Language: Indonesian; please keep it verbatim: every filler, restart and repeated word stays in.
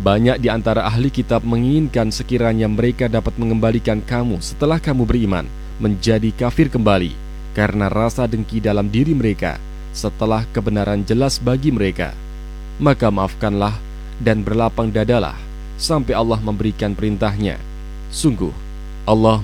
Banyak di antara ahli kitab menginginkan sekiranya mereka dapat mengembalikan kamu setelah kamu beriman menjadi kafir kembali, karena rasa dengki dalam diri mereka setelah kebenaran jelas bagi mereka. Maka maafkanlah dan berlapang dadalah sampai Allah memberikan perintahnya. Sungguh Allah